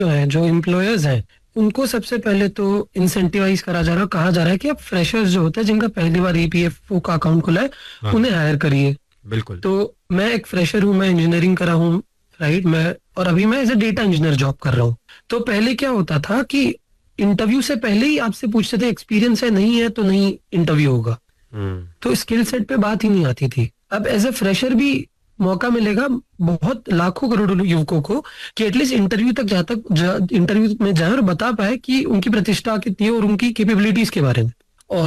जो एम्प्लॉयर्स हैं उनको सबसे पहले तो इंसेंटिवाइज करा जा रहा है, कहा जा रहा है कि अब फ्रेशर्स जो होते हैं जिनका पहली बार ईपीएफओ का अकाउंट खुला है, हाँ, उन्हें हायर करिए। बिल्कुल। तो मैं एक फ्रेशर हूँ, मैं इंजीनियरिंग करा हूँ, राइट, मैं और अभी मैं as a data engineer job कर रहा हूँ। तो पहले क्या होता था कि इंटरव्यू से पहले ही आपसे पूछते थे एक्सपीरियंस है, नहीं है तो नहीं इंटरव्यू होगा, तो स्किल सेट पे बात ही नहीं आती थी। अब एज ए फ्रेशर भी मौका मिलेगा बहुत लाखों करोड़ों युवकों को कि एटलीस्ट इंटरव्यू तक इंटरव्यू में जाए और बता पाए कि उनकी प्रतिष्ठा कितनी है और उनकी कैपेबिलिटीज के बारे में।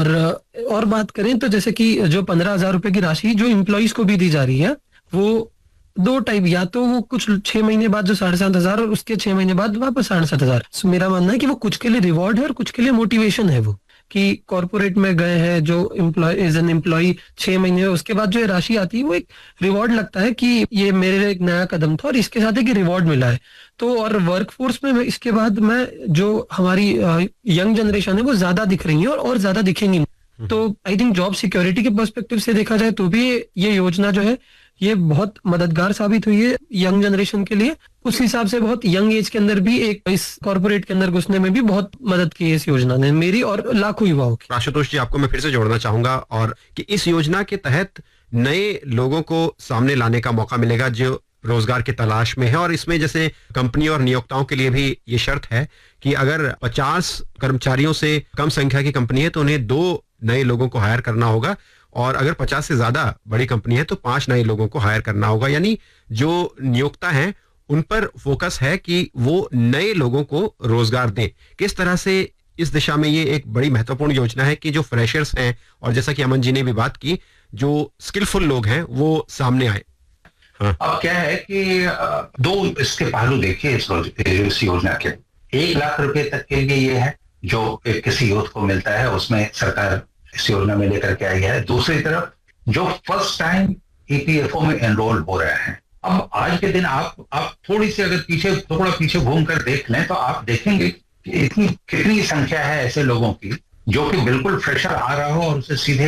और बात करें तो जैसे कि जो 15,000 रुपए की राशि जो इम्प्लॉइज को भी दी जा रही है, वो दो टाइप, या तो वो कुछ 6 महीने बाद जो 7,500 और उसके 6 महीने बाद वापस 7,500। So, मेरा मानना है कि वो कुछ के लिए रिवॉर्ड है और कुछ के लिए मोटिवेशन है। वो कि कॉर्पोरेट में गए हैं जो एम्प्लॉय एज एन एम्प्लॉय 6 महीने में, उसके बाद जो ये राशि आती है वो एक रिवॉर्ड लगता है कि ये मेरे लिए एक नया कदम था और इसके साथ एक रिवॉर्ड मिला है। तो और वर्कफोर्स में इसके बाद मैं जो हमारी यंग जनरेशन है वो ज्यादा दिख रही है और ज्यादा दिखेंगी। तो आई थिंक जॉब सिक्योरिटी के पर्सपेक्टिव से देखा जाए तो भी ये योजना जो है ये बहुत मददगार साबित हुई है यंग जनरेशन के लिए। उस हिसाब से बहुत यंग एज के अंदर भी एक इस कॉर्पोरेट के अंदर घुसने में भी बहुत मदद की है इस योजना ने, मेरी और लाखों युवाओं की। आशुतोष जी, आपको मैं फिर से जोड़ना चाहूंगा और कि इस योजना के तहत नए लोगों को सामने लाने का मौका मिलेगा जो रोजगार की तलाश में है। और इसमें जैसे कंपनी और नियोक्ताओं के लिए भी ये शर्त है कि अगर 50 कर्मचारियों से कम संख्या की कंपनी है तो उन्हें 2 नए लोगों को हायर करना होगा, और अगर 50 से ज्यादा बड़ी कंपनी है तो 5 नए लोगों को हायर करना होगा। यानी जो नियोक्ता हैं उन पर फोकस है कि वो नए लोगों को रोजगार दें। किस तरह से इस दिशा में ये एक बड़ी महत्वपूर्ण योजना है कि जो फ्रेशर्स हैं और जैसा कि अमन जी ने भी बात की, जो स्किलफुल लोग हैं वो सामने आए। हाँ। अब क्या है कि दो इसके पहलू देखिए इस योजना के। 1 लाख रुपए तक के लिए ये है जो किसी यूथ को मिलता है, उसमें सरकार इस योजना में लेकर के आई है। दूसरी तरफ जो फर्स्ट टाइम ईपीएफओ में एनरोल हो रहे हैं, अब आज के दिन आप थोड़ी सी अगर थोड़ा पीछे घूम कर देख लें तो आप देखेंगे कि इतनी कितनी संख्या है ऐसे लोगों की जो कि बिल्कुल फ्रेशर आ रहा हो और उसे सीधे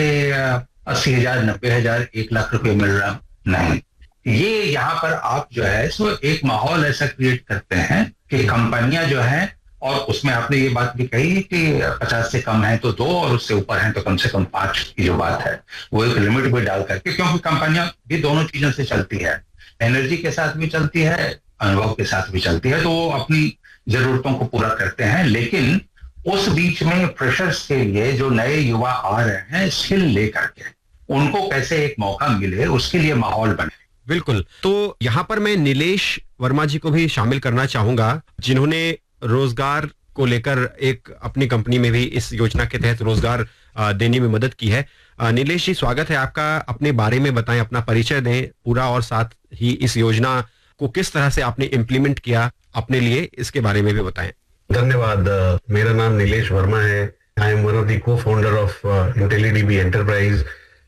80,000, 90,000, 1 लाख रुपए मिल रहा नहीं। ये यहाँ पर आप जो है सो एक माहौल ऐसा क्रिएट करते हैं कि कंपनियां जो है, और उसमें आपने ये बात भी कही कि 50 से कम है तो 2 और उससे ऊपर है तो कम से कम 5 की जो बात है वो एक लिमिट भी डाल करके, क्योंकि कंपनियां भी दोनों चीजों से चलती है, एनर्जी के साथ भी चलती है, अनुभव के साथ भी चलती है, तो वो अपनी जरूरतों को पूरा करते हैं। लेकिन उस बीच में फ्रेशर्स के लिए जो नए युवा आ रहे हैं स्किल लेकर के, उनको कैसे एक मौका मिले उसके लिए माहौल बने। बिल्कुल। तो यहाँ पर मैं नीलेश वर्मा जी को भी शामिल करना चाहूंगा जिन्होंने रोजगार को लेकर एक अपनी कंपनी में भी इस योजना के तहत रोजगार देने में मदद की है। नीलेश जी, स्वागत है आपका। अपने बारे में बताएं, अपना परिचय दें पूरा, और साथ ही इस योजना को किस तरह से आपने इम्प्लीमेंट किया अपने लिए, इसके बारे में भी बताएं। धन्यवाद। मेरा नाम नीलेश वर्मा है। I am one of the cofounder of इंटेलीडीबी enterprise.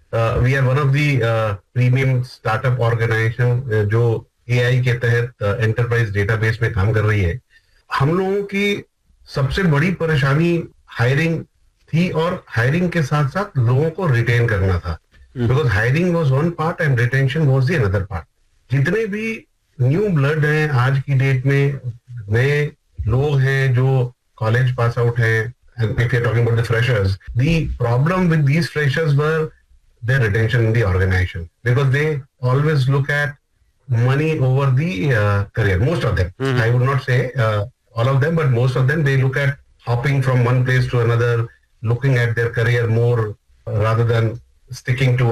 We are one of the premium startup organisation जो एआई के तहत एंटरप्राइज डेटाबेस में काम कर रही है। हम लोगों की सबसे बड़ी परेशानी हायरिंग थी, और हायरिंग के साथ साथ लोगों को रिटेन करना था, because hiring was one part and retention was the another part. जितने भी न्यू ब्लड हैं आज की डेट में, नए लोग हैं जो कॉलेज पास आउट हैं, and if you're talking about the freshers, the problem with these freshers were their retention in the organization, because they always look at money over the career. Most of them, I would not say all of them, but most of them, they look at hopping from one place to another, looking at their career more rather than sticking to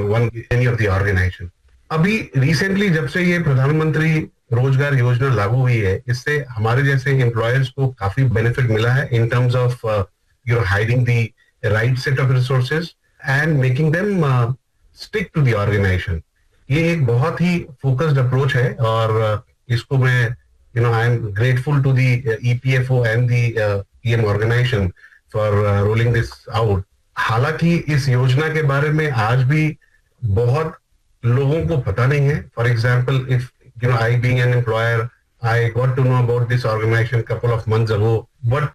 any of the organization. अभी recently जब से ये प्रधानमंत्री रोजगार योजना लागू हुई है, इससे हमारे जैसे एम्प्लॉयर्स को काफी बेनिफिट मिला है in terms of hiring the right set of resources and making them stick to the organisation. ये एक बहुत ही फोकस्ड अप्रोच है, और इसको मैं I am grateful to the EPFO and the PM organisation for rolling this out. हालांकि इस योजना के बारे में आज भी बहुत लोगों को पता नहीं है। For example, if I being an employer, I got to know about this organization a couple of months ago, but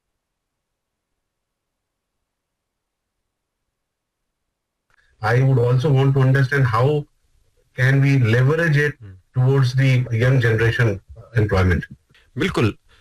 I would also want to understand how can we leverage it towards the young generation employment. बिल्कुल।